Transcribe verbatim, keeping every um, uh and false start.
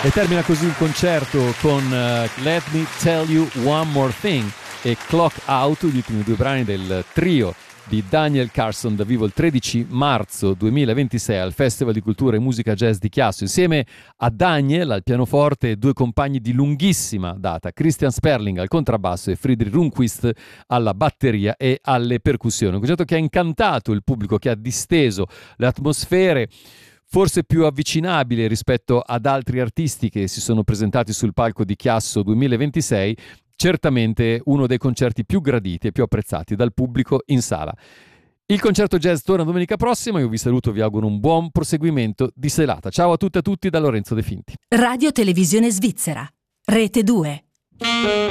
E termina così il concerto con uh, Let Me Tell You One More Thing e Clock Out, gli ultimi due brani del trio di Daniel Carson, da vivo il tredici marzo duemilaventisei al Festival di Cultura e Musica Jazz di Chiasso, insieme a Daniel al pianoforte e due compagni di lunghissima data, Christian Sperling al contrabbasso e Friedrich Rundquist alla batteria e alle percussioni. Un concerto che ha incantato il pubblico, che ha disteso le atmosfere, forse più avvicinabile rispetto ad altri artisti che si sono presentati sul palco di Chiasso duemilaventisei, certamente uno dei concerti più graditi e più apprezzati dal pubblico in sala. Il concerto jazz torna domenica prossima, io vi saluto e vi auguro un buon proseguimento di serata. Ciao a tutte e a tutti da Lorenzo De Finti. Radio Televisione Svizzera, Rete due.